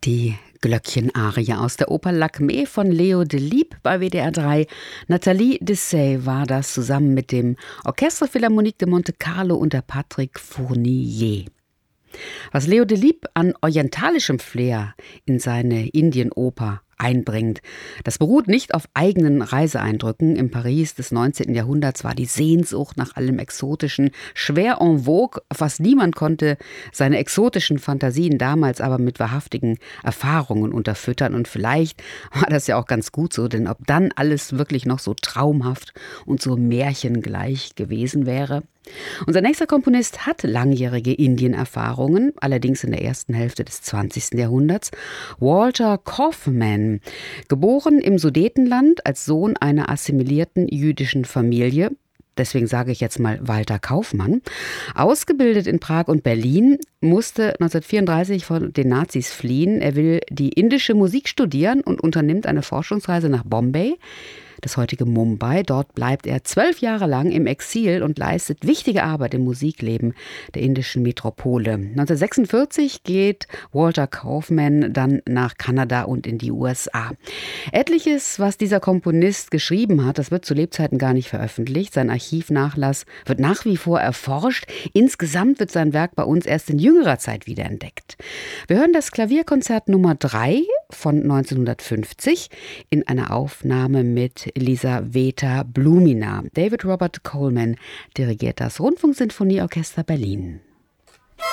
Die Glöckchenarie aus der Oper Lakmé von Leo Delibes bei WDR 3. Nathalie Dessay war das zusammen mit dem Orchestre Philharmonique de Monte Carlo unter Patrick Fournier. Was Leo Delibes an orientalischem Flair in seine Indienoper einbringt. Das beruht nicht auf eigenen Reiseeindrücken. Im Paris des 19. Jahrhunderts war die Sehnsucht nach allem Exotischen schwer en vogue. Fast niemand konnte seine exotischen Fantasien damals aber mit wahrhaftigen Erfahrungen unterfüttern. Und vielleicht war das ja auch ganz gut so, denn ob dann alles wirklich noch so traumhaft und so märchengleich gewesen wäre? Unser nächster Komponist hat langjährige Indienerfahrungen, allerdings in der ersten Hälfte des 20. Jahrhunderts. Walter Kaufmann, geboren im Sudetenland als Sohn einer assimilierten jüdischen Familie. Deswegen sage ich jetzt mal Walter Kaufmann. Ausgebildet in Prag und Berlin, musste 1934 von den Nazis fliehen. Er will die indische Musik studieren und unternimmt eine Forschungsreise nach Bombay, das heutige Mumbai. Dort bleibt er 12 Jahre lang im Exil und leistet wichtige Arbeit im Musikleben der indischen Metropole. 1946 geht Walter Kaufmann dann nach Kanada und in die USA. Etliches, was dieser Komponist geschrieben hat, das wird zu Lebzeiten gar nicht veröffentlicht. Sein Archivnachlass wird nach wie vor erforscht. Insgesamt wird sein Werk bei uns erst in jüngerer Zeit wiederentdeckt. Wir hören das Klavierkonzert Nummer 3 von 1950 in einer Aufnahme mit Elisaveta Blumina. David Robert Coleman dirigiert das Rundfunksinfonieorchester Berlin.